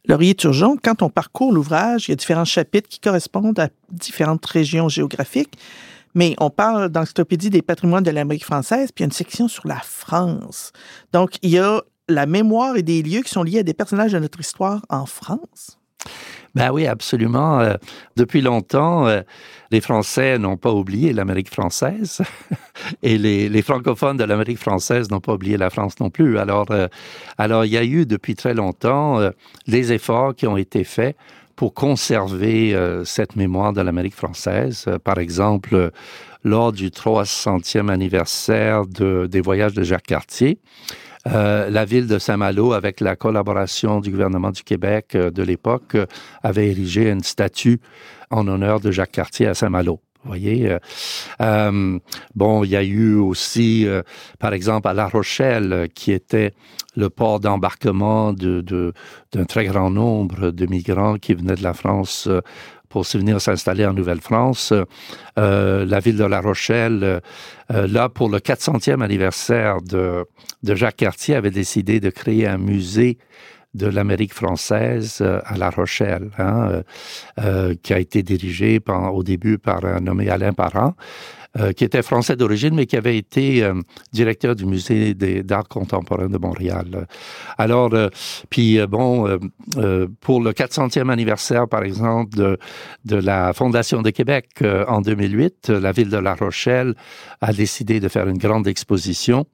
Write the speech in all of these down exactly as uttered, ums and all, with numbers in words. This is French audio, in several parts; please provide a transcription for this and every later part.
Laurier Turgeon, quand on parcourt l'ouvrage, il y a différents chapitres qui correspondent à différentes régions géographiques, mais on parle d'Encyclopédie des patrimoines de l'Amérique française, puis il y a une section sur la France. Donc, il y a la mémoire et des lieux qui sont liés à des personnages de notre histoire en France. Ben oui, absolument. Euh, depuis longtemps, euh, les Français n'ont pas oublié l'Amérique française et les, les francophones de l'Amérique française n'ont pas oublié la France non plus. Alors, euh, alors il y a eu depuis très longtemps euh, des efforts qui ont été faits pour conserver euh, cette mémoire de l'Amérique française. Euh, par exemple, euh, lors du trois centième anniversaire de, des voyages de Jacques Cartier, Euh, la ville de Saint-Malo, avec la collaboration du gouvernement du Québec euh, de l'époque, euh, avait érigé une statue en honneur de Jacques Cartier à Saint-Malo. Vous voyez, euh, euh, bon, il y a eu aussi, euh, par exemple, à La Rochelle, euh, qui était le port d'embarquement de, de, d'un très grand nombre de migrants qui venaient de la France euh, pour se venir s'installer en Nouvelle-France. Euh, la ville de La Rochelle, euh, là, pour le quatre centième anniversaire de, de Jacques Cartier, avait décidé de créer un musée de l'Amérique française euh, à La Rochelle, hein, euh, euh, qui a été dirigé par, au début par un nommé Alain Parent, euh, qui était français d'origine, mais qui avait été euh, directeur du musée des, d'art contemporain de Montréal. Alors, euh, puis euh, bon, euh, euh, pour le quatre centième anniversaire, par exemple, de, de la Fondation de Québec euh, en deux mille huit, la ville de La Rochelle a décidé de faire une grande exposition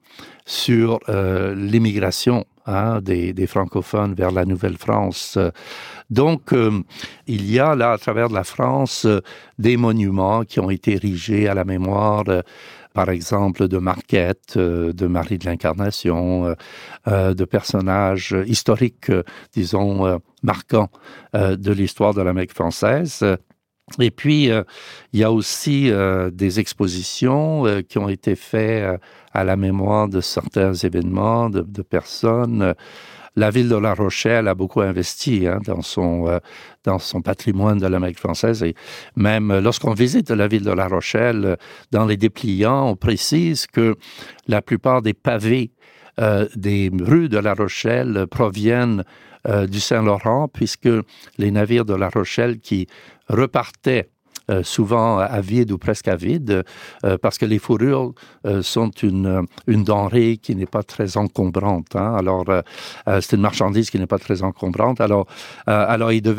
sur euh, l'immigration hein, des, des francophones vers la Nouvelle-France. Donc, euh, il y a là, à travers la France, euh, des monuments qui ont été érigés à la mémoire, euh, par exemple, de Marquette, euh, de Marie de l'Incarnation, euh, euh, de personnages historiques, euh, disons, euh, marquants euh, de l'histoire de l'Amérique française. Et puis, euh, il y a aussi euh, des expositions euh, qui ont été faites euh, à la mémoire de certains événements, de, de personnes. La ville de La Rochelle a beaucoup investi hein, dans son euh, dans son patrimoine de l'Amérique française. Et même lorsqu'on visite la ville de La Rochelle, dans les dépliants, on précise que la plupart des pavés euh, des rues de La Rochelle proviennent euh, du Saint-Laurent, puisque les navires de La Rochelle qui repartaient Euh, souvent à vide ou presque à vide, euh, parce que les fourrures euh, sont une, une denrée qui n'est pas très encombrante. Hein. Alors, euh, euh, c'est une marchandise qui n'est pas très encombrante. Alors, euh, alors ils devaient